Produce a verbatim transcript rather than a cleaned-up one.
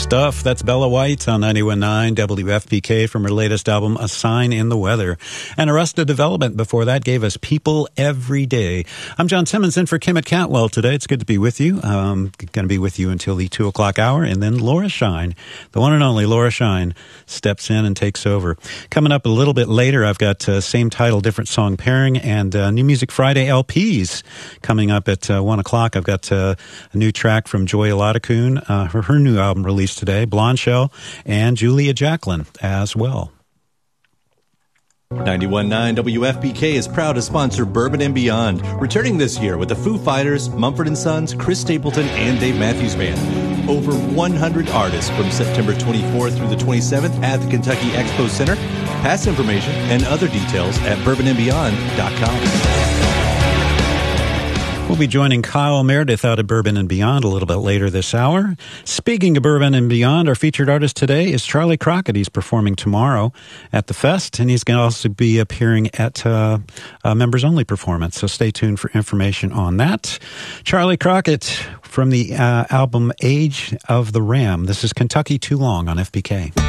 stuff. That's Bella White on ninety-one point nine W F P K from her latest album, A Sign in the Weather. And Arrested Development before that gave us People Every Day. I'm John Simmons in for Kim at Cantwell today. It's good to be with you. I'm going to be with you until the two o'clock hour. And then Laura Shine, the one and only Laura Shine, steps in and takes over. Coming up a little bit later, I've got uh, same title, different song pairing, and uh, New Music Friday L Ps coming up at uh, one o'clock. I've got uh, a new track from Joy Olatakun, uh, her, her new album released today, Blonde Shell, and Julia Jacqueline as well. ninety-one point nine W F P K is proud to sponsor Bourbon and Beyond, returning this year with the Foo Fighters, Mumford and Sons, Chris Stapleton, and Dave Matthews Band. Over one hundred artists from September twenty-fourth through the twenty-seventh at the Kentucky Expo Center. Pass information and other details at bourbon and beyond dot com. We'll be joining Kyle Meredith out of Bourbon and Beyond a little bit later this hour. Speaking of Bourbon and Beyond, our featured artist today is Charlie Crockett. He's performing tomorrow at the Fest, and he's going to also be appearing at uh, a members-only performance, so stay tuned for information on that. Charlie Crockett from the uh, album Age of the Ram. This is Kentucky Too Long on F P K.